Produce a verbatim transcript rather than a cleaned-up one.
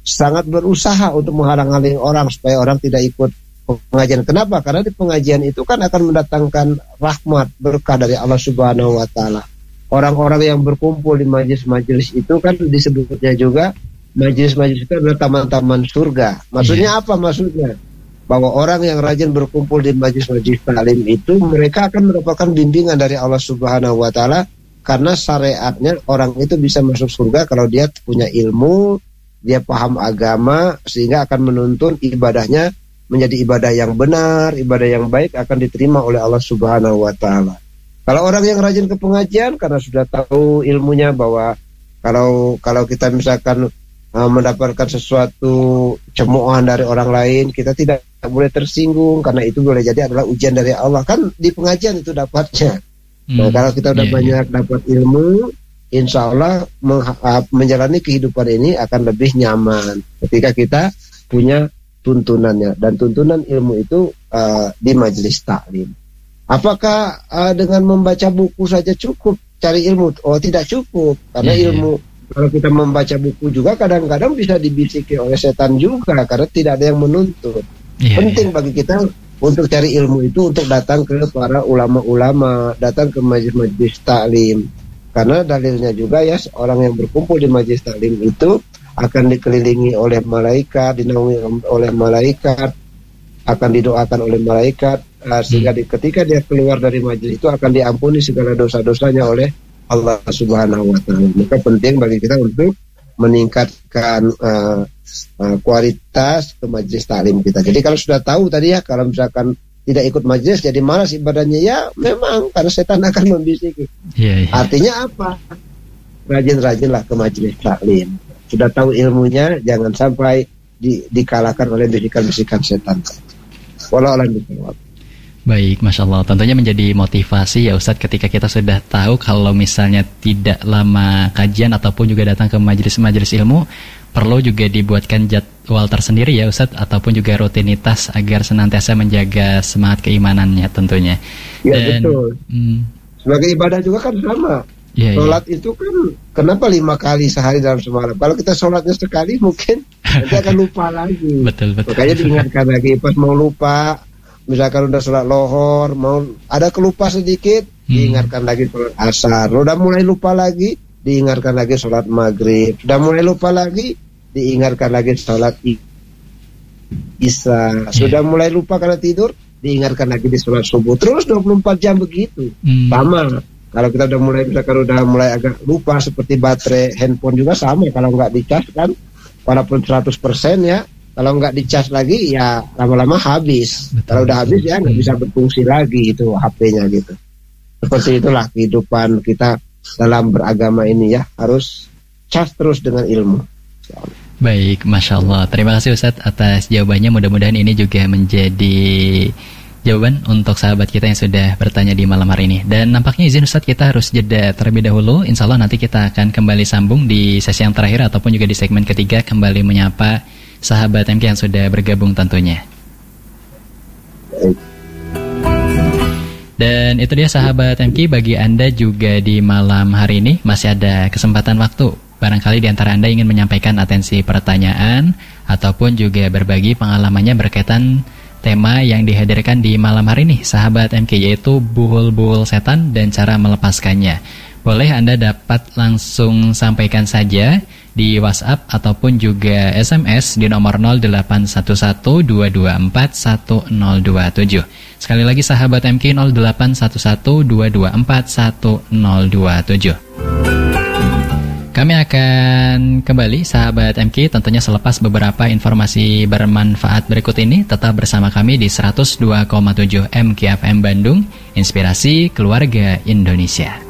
sangat berusaha untuk menghalang-halangi orang supaya orang tidak ikut pengajian. Kenapa? Karena di pengajian itu kan akan mendatangkan rahmat, berkah dari Allah Subhanahu wa taala. Orang-orang yang berkumpul di majelis-majelis itu kan disebutnya juga majelis-majelis itu adalah taman-taman surga. Maksudnya yeah. apa maksudnya? Bahwa orang yang rajin berkumpul di majelis-majelis taklim itu mereka akan mendapatkan bimbingan dari Allah Subhanahu wa taala, karena syariatnya orang itu bisa masuk surga kalau dia punya ilmu, dia paham agama, sehingga akan menuntun ibadahnya menjadi ibadah yang benar, ibadah yang baik, akan diterima oleh Allah Subhanahu wa taala. Kalau orang yang rajin ke pengajian karena sudah tahu ilmunya bahwa kalau kalau kita misalkan uh, mendapatkan sesuatu cemoohan dari orang lain, kita tidak boleh tersinggung karena itu boleh jadi adalah ujian dari Allah. Kan di pengajian itu dapatnya. Hmm. Nah, kalau kita udah yeah, banyak yeah. dapat ilmu, insya Allah menjalani kehidupan ini akan lebih nyaman ketika kita punya tuntunannya, dan tuntunan ilmu itu uh, di majelis taklim. Apakah uh, dengan membaca buku saja cukup cari ilmu? Oh, tidak cukup, karena yeah, ilmu yeah. kalau kita membaca buku juga kadang-kadang bisa dibisiki oleh setan juga, karena tidak ada yang menuntut. Yeah, Penting yeah. bagi kita untuk cari ilmu itu, untuk datang ke para ulama-ulama, datang ke majelis-majelis taklim. Karena dalilnya juga ya, orang yang berkumpul di majelis taklim itu akan dikelilingi oleh malaikat, dinaungi oleh malaikat, akan didoakan oleh malaikat, uh, sehingga di, ketika dia keluar dari majelis itu akan diampuni segala dosa-dosanya oleh Allah Subhanahu wa taala. Maka penting bagi kita untuk meningkatkan uh, uh, kualitas ke majelis taklim kita. Jadi kalau sudah tahu tadi ya, kalau misalkan tidak ikut majelis jadi malas ibadahnya, ya memang karena setan akan membisiki. Yeah, yeah. Artinya apa? Rajin-rajinlah ke majelis taklim. Sudah tahu ilmunya, jangan sampai di, dikalahkan oleh bisikan-bisikan setan. Walau alam bisawab. Baik, Masya Allah. Tentunya menjadi motivasi ya Ustadz, ketika kita sudah tahu kalau misalnya tidak lama kajian ataupun juga datang ke majelis-majelis ilmu, perlu juga dibuatkan jadwal tersendiri ya Ustadz, ataupun juga rutinitas agar senantiasa menjaga semangat keimanannya tentunya. Ya, dan, betul. Hmm, sebagai ibadah juga kan sama. Ya, sholat ya. Itu kan kenapa lima kali sehari dalam semalam? Kalau kita sholatnya sekali mungkin nanti akan lupa lagi. Betul, betul. Makanya diingatkan lagi pas mau lupa. Misalkan udah sholat lohor, mau ada kelupa sedikit, hmm. diingatkan lagi sholat asar. Udah mulai lupa lagi, diingatkan lagi sholat maghrib. Udah mulai lupa lagi, diingatkan lagi sholat isya. Sudah yeah. mulai lupa karena tidur, diingatkan lagi di sholat subuh. Terus dua puluh empat jam begitu. Hmm. Sama. Kalau kita udah mulai, misalkan udah mulai agak lupa, seperti baterai handphone juga sama. Kalau nggak dicas kan, walaupun seratus persen ya, kalau nggak dicas lagi ya lama-lama habis. Betul, kalau udah habis ya nggak bisa berfungsi lagi itu H P-nya gitu. Seperti itulah kehidupan kita dalam beragama ini ya, harus cas terus dengan ilmu. Baik, Masya Allah. Terima kasih Ustadz atas jawabannya. Mudah-mudahan ini juga menjadi jawaban untuk sahabat kita yang sudah bertanya di malam hari ini. Dan nampaknya izin Ustadz, kita harus jeda terlebih dahulu. Insya Allah nanti kita akan kembali sambung di sesi yang terakhir ataupun juga di segmen ketiga, kembali menyapa sahabat M K yang sudah bergabung tentunya. Dan itu dia sahabat M K, bagi Anda juga di malam hari ini masih ada kesempatan waktu. Barangkali di antara Anda ingin menyampaikan atensi pertanyaan ataupun juga berbagi pengalamannya berkaitan tema yang dihadirkan di malam hari ini sahabat M K, yaitu buhul-buhul setan dan cara melepaskannya. Boleh Anda dapat langsung sampaikan saja di WhatsApp ataupun juga S M S di nomor nol delapan satu satu dua dua empat satu nol dua tujuh. Sekali lagi sahabat M K, nol delapan satu satu dua dua empat satu nol dua tujuh. Kami akan kembali sahabat M K tentunya selepas beberapa informasi bermanfaat berikut ini. Tetap bersama kami di seratus dua koma tujuh M K F M Bandung, Inspirasi Keluarga Indonesia.